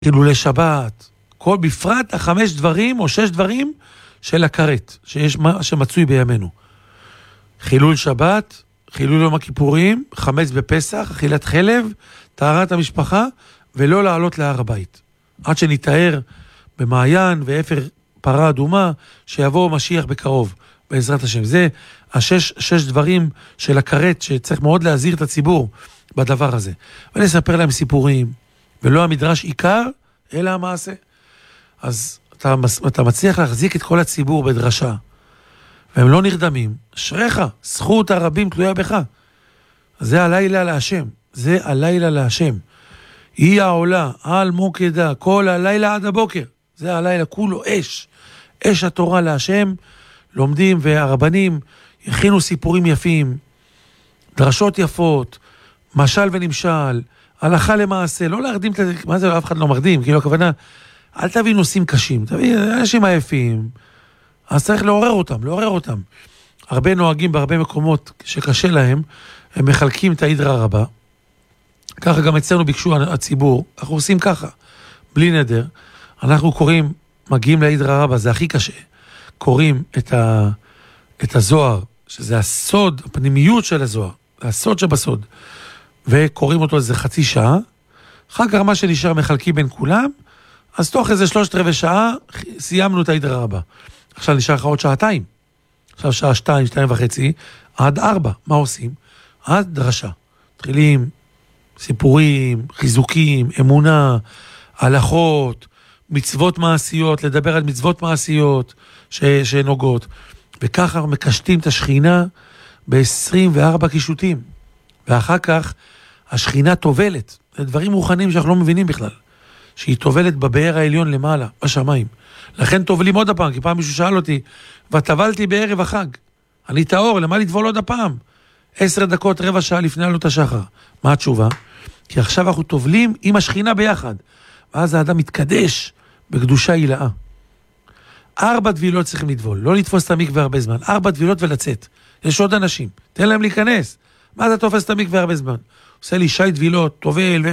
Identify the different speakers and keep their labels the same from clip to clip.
Speaker 1: חילולי שבת, כל בפרט 5 דברים או 6 דברים של הכרת, שיש מה שמצוי בימינו. חילול שבת, חילול יום הכיפורים, חמץ בפסח, אכילת חלב, טהרת המשפחה, ולא לעלות להר הבית. עד שנתאר במעיין ואפר פרה אדומה, שיבוא משיח בקרוב, בעזרת השם. זה 6 דברים של הכרת, שצריך מאוד להזהיר את הציבור בדבר הזה. ונספר להם סיפורים, ולא המדרש עיקר, אלא המעשה. אז אתה מצליח להחזיק את כל הציבור בדרשה, והם לא נרדמים. אשריך, זכות הרבים תלויה בך. זה הלילה להשם, זה הלילה להשם. היא העולה על מוקדה, כל הלילה עד הבוקר. זה הלילה, כולו אש. אש התורה להשם, לומדים והרבנים הכינו סיפורים יפים, דרשות יפות, משל ונמשל, הלכה למעשה, לא להרדים, מה זה, אף אחד לא מרדים, כאילו הכוונה, אל תביא נושאים קשים, תביא אנשים עייפים, אז צריך לעורר אותם. הרבה נוהגים בהרבה מקומות שקשה להם, הם מחלקים את ההידרה הרבה, ככה גם אצלנו ביקשו הציבור, אנחנו עושים ככה, בלי נדר, אנחנו קוראים, מגיעים להידרה הרבה, זה הכי קשה, קוראים את הזוהר, שזה הסוד, הפנימיות של הזוהר, הסוד שבסוד, וקוראים אותו איזה חצי שעה, אחר כך מה שנשאר מחלקים בין כולם, אז תוך איזה 3/4 שעה, סיימנו את ההידרה הרבה. עכשיו נשאר לך עוד 2 שעות. עכשיו שעה 2, 2:30, עד 4. מה עושים? עד דרשה. מתחילים סיפורים, חיזוקים, אמונה, הלכות, מצוות מעשיות, לדבר על מצוות מעשיות שנוגעות. וככה מקשטים את השכינה ב-24 קישוטים. ואחר כך השכינה תובלת. זה דברים רוחניים שאנחנו לא מבינים בכלל. שהיא תובלת בבאר העליון למעלה, בשמיים. לכן תובלים עוד הפעם, כי פעם מישהו שאל אותי, וטבלתי בערב החג. אני טהור, למה לטבול עוד הפעם? 10 דקות, רבע שעה לפני עלות השחר. מה התשובה? כי עכשיו אנחנו טובלים עם השכינה ביחד. ואז האדם מתקדש בקדושה הילאה. 4 טבילות צריכים לטבול, לא לתפוס את המקווה הרבה זמן. 4 טבילות ולצאת. יש עוד אנשים, תן להם להיכנס. מה אתה תופס את המקווה הרבה זמן? עושה לי 6 טבילות, טובל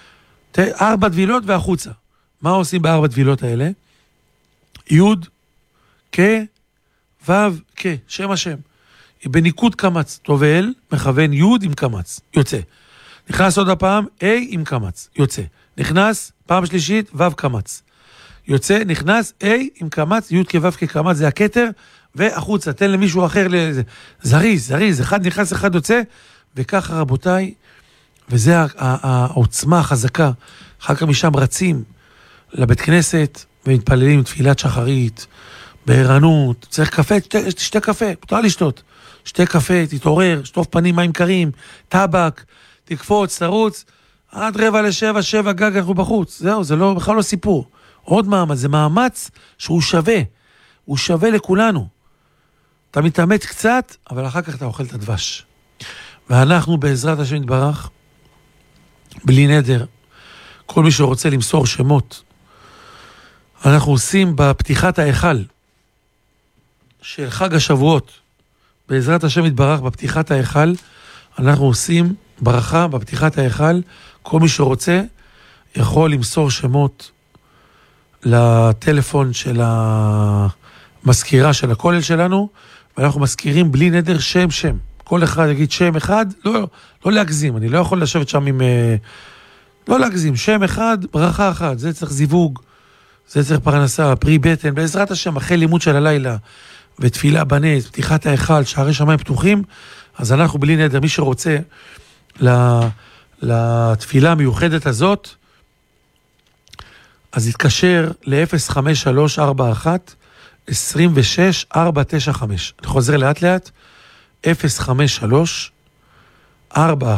Speaker 1: 4 טבילות והחוצה. מה עושים ב4 טבילות האלה? י' כ' ו' כ', שם השם. בניקוד קמץ, טובל, מכוון י' עם קמץ, יוצא. נכנס עוד הפעם, A עם קמץ, יוצא. נכנס, פעם שלישית, ו' קמץ. יוצא, נכנס, A עם קמץ, י' כ' ו' כקמץ, זה הכתר, והחוצה, תן למישהו אחר, זריז, אחד נכנס, אחד יוצא, וככה רבותיי, וזה העוצמה החזקה. אחר כך משם רצים לבית כנסת, ומתפללים תפילת שחרית, בערנות, צריך קפה, תשתה קפה, מותר לשתות. שתה קפה, תתעורר, שטוף פנים, מים קרים, טבק, תקפוץ, תרוץ, עד 6:45, 7 גג, אנחנו בחוץ. זהו, זה לא, בכלל לא סיפור. עוד מאמץ, זה מאמץ שהוא שווה. הוא שווה לכולנו. אתה מתאמץ קצת, אבל אחר כך אתה אוכל את הדבש. ואנחנו בעזרת השם יתברך, בלי נדר, כל מי שרוצה למסור שמות, אנחנו עושים בפתיחת ההיכל של חג השבועות, בעזרת השם יתברך בפתיחת ההיכל, אנחנו עושים ברכה בפתיחת ההיכל, כל מי שרוצה יכול למסור שמות לטלפון של המזכירה של הכולל שלנו, ואנחנו מזכירים בלי נדר שם. כל אחד יגיד שם אחד, לא להגזים, אני לא יכול לשבת שם עם... לא להגזים, שם אחד, ברכה אחת, זה צריך זיווג, זה צריך פרנסה, פרי בטן, בעזרת השם, אחרי לימוד של הלילה, ותפילה בנס, פתיחת ההיכל, שערי שמיים פתוחים, אז אנחנו בלי נדר, מי שרוצה לתפילה המיוחדת הזאת, אז יתקשר ל-05341-26495. אני חוזר לאט לאט, 053-41-26495.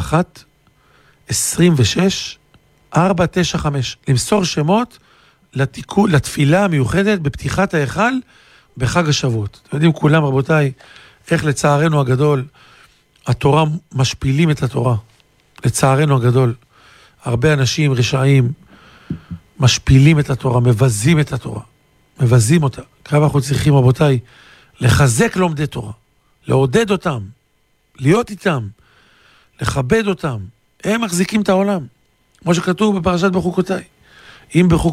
Speaker 1: למסור שמות לתפילה המיוחדת בפתיחת ההיכל בחג השבועות. אתם יודעים כולם רבותיי, איך לצערנו הגדול, התורה משפילים את התורה. לצערנו הגדול, הרבה אנשים רשעים משפילים את התורה, מבזים את התורה, מבזים אותה. כמה אנחנו צריכים רבותיי, לחזק לומדי תורה, לעודד אותם, להיות איתם, לכבד אותם. הם מחזיקים את העולם. כמו שכתוב בפרשת בחוקותיי. אם בחוק